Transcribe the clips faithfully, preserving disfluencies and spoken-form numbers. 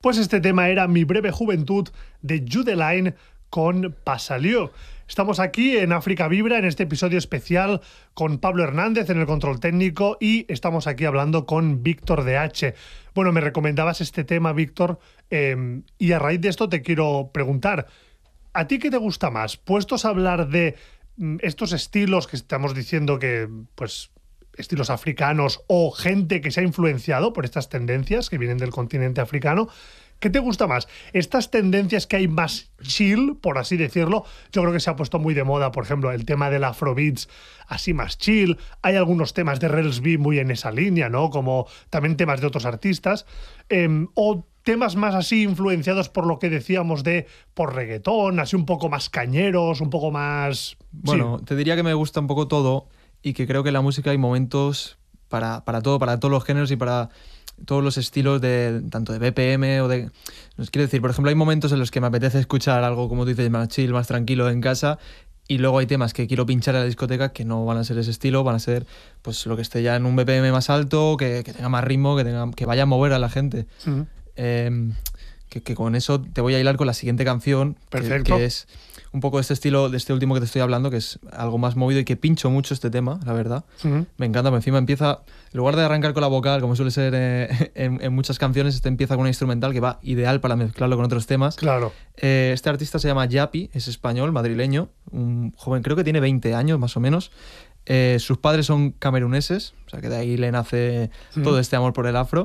Pues este tema era Mi breve juventud de Judeline con Pasalió. Estamos aquí en África Vibra, en este episodio especial con Pablo Hernández en el control técnico y estamos aquí hablando con Víctor D H. Bueno, me recomendabas este tema, Víctor, eh, y a raíz de esto te quiero preguntar, ¿a ti qué te gusta más? Puestos a hablar de mm, estos estilos que estamos diciendo que, pues, estilos africanos o gente que se ha influenciado por estas tendencias que vienen del continente africano, ¿qué te gusta más? Estas tendencias que hay más chill, por así decirlo, yo creo que se ha puesto muy de moda, por ejemplo, el tema del afrobeats, así más chill. Hay algunos temas de Rels B muy en esa línea, ¿no? Como también temas de otros artistas. Eh, o temas más así influenciados por lo que decíamos de por reggaetón, así un poco más cañeros, un poco más... Bueno, sí. Te diría que me gusta un poco todo y que creo que en la música hay momentos para, para todo, para todos los géneros y para todos los estilos, de tanto de B P M o de... Nos quiero decir, por ejemplo, hay momentos en los que me apetece escuchar algo, como tú dices, más chill, más tranquilo en casa, y luego hay temas que quiero pinchar en la discoteca que no van a ser ese estilo, van a ser pues lo que esté ya en un B P M más alto, que, que tenga más ritmo, que, tenga, que vaya a mover a la gente. Uh-huh. Eh, que, que con eso te voy a hilar con la siguiente canción, que, que es un poco de este estilo, de este último que te estoy hablando, que es algo más movido y que pincho mucho este tema, la verdad. Uh-huh. Me encanta, pero encima empieza, en lugar de arrancar con la vocal, como suele ser eh, en, en muchas canciones, este empieza con una instrumental que va ideal para mezclarlo con otros temas. Claro. Eh, este artista se llama Yapi, es español, madrileño, un joven, creo que tiene veinte años más o menos. Eh, sus padres son cameruneses, o sea que de ahí le nace uh-huh. todo este amor por el afro.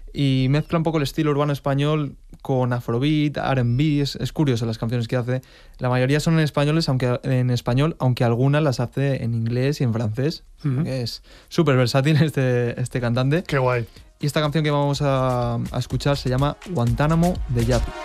Y mezcla un poco el estilo urbano español con afrobeat, R and B, es, es curioso las canciones que hace. La mayoría son en españoles, aunque en español, aunque algunas las hace en inglés y en francés. Uh-huh. Es súper versátil este, este cantante. Qué guay. Y esta canción que vamos a, a escuchar se llama Guantánamo de Yapi.